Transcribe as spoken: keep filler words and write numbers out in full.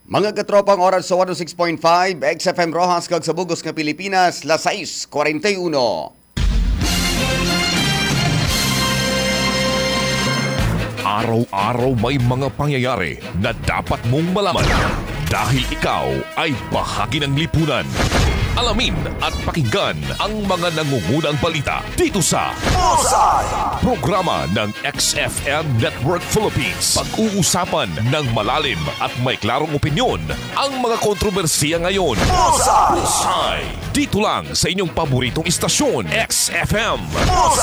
Mga katropang oras sa one oh six point five, X F M Rojas kag sa Bugos nga Pilipinas, las sais kuwarenta y uno. Araw-araw may mga pangyayari na dapat mong malaman dahil ikaw ay bahagi ng lipunan. Alamin at pakinggan ang mga nangungunang balita dito sa programa ng X F M Network Philippines. Pag-uusapan ng malalim at may klarong opinyon ang mga kontrobersiya ngayon. Pusay! Dito lang sa inyong paboritong istasyon, X F M.